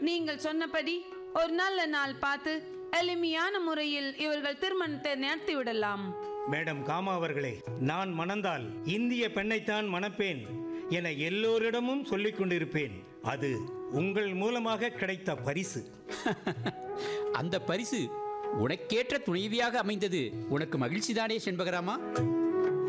நீங்கள் சொன்னபடி ஒரு நல்ல நாள் பார்த்து எளிமையான முறையில் இவர்கள் திருமணத்தை நடத்தி விடலாம். மேடம் காமா அவர்களே, நான் மணந்தால் இந்திய பெண்ணைத்தான் மணப்பேன் என எல்லோரிடமும் சொல்லிக் கொண்டிருப்பேன். அது உங்கள் மூலமாக கிடைத்த பரிசு. அந்த பரிசு உனக்கேற்ற துணைவியாக அமைந்தது உனக்கு மகிழ்ச்சிதானே செண்பகராமா?